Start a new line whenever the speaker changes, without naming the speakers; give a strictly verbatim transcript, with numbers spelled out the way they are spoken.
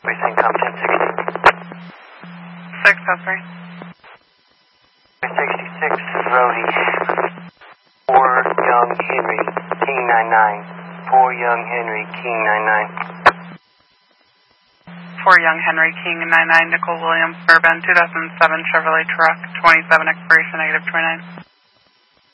Precinct com ten sixty.
six oh three.
sixty-six Rody. four Young Henry, King nine nine. four Young Henry, King nine nine.
four Young Henry, King nine nine, Nicole Williams, Urban, two thousand seven Chevrolet truck, twenty-seven expiration, negative twenty-nine.